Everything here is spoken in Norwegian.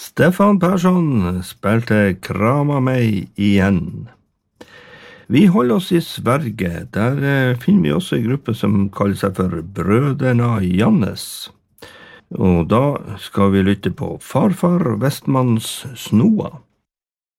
Stefan Persson spilte Krama meg igjen. Vi holder oss i Sverige. Der finner vi også en gruppe som kaller seg for Brødrene Jannes. Og da skal vi lytte på Farfar Vestmanns Snoa.